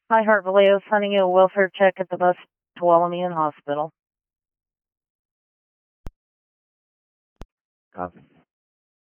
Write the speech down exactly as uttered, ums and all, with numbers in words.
Hi, Heart Vallejo, sending you a welfare check at the bus Tuolumne Hospital. Copy.